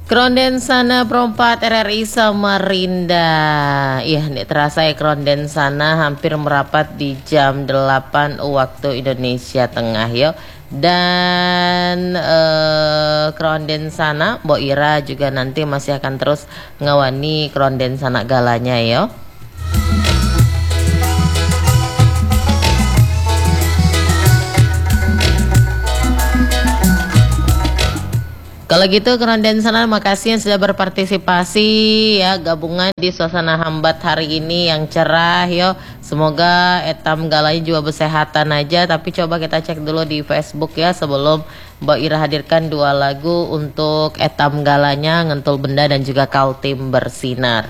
Kronden sana perempat RRI Samarinda. Iya, nih terasa ya kronden sana hampir merapat di jam 8 waktu Indonesia Tengah yo. Dan kronden sana Mbok Ira juga nanti masih akan terus ngawani kronden sana galanya yo. Kalau gitu kronden sana makasih yang sudah berpartisipasi ya gabungan di suasana hambat hari ini yang cerah yo. Semoga etam galanya juga bersehatan aja, tapi coba kita cek dulu di Facebook ya sebelum Mbak Ira hadirkan 2 lagu untuk etam galanya Ngentul Benda dan juga Kaltim Bersinar.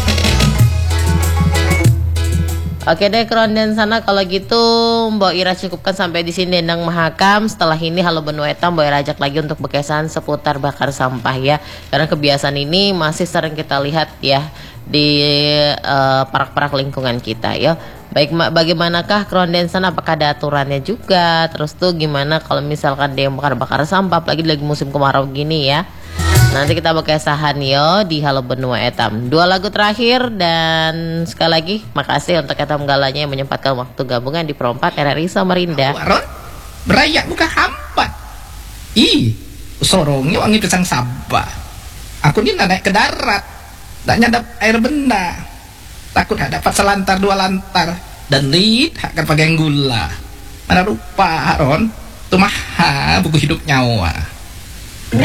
Oke deh kronden sana kalau gitu Mbak Ira cukupkan sampai di sini Dendang Mahakam. Setelah ini Halo Benua Etam Mbak Ira ajak lagi untuk bekesan seputar bakar sampah ya. Karena kebiasaan ini masih sering kita lihat ya di parak-parak lingkungan kita ya. Baik bagaimanakah kronden sana, apakah ada aturannya juga? Terus tuh gimana kalau misalkan dia bakar-bakar sampah lagi musim kemarau gini ya. Nanti kita bekesahan yo di Halo Benua Etam. 2 lagu terakhir dan sekali lagi makasih untuk Etam galanya yang menyempatkan waktu gabungan di Perompak RRI Samarinda. Waron, berayak buka hampat. Sorongnya wangi pisang sabah. Aku ini naik ke darat, tak nyadap air benda. Takut tak dapat selantar 2 lantar dan lid akan pakai gula. Mana rupa Ron, tuh maha buku hidup nyawa.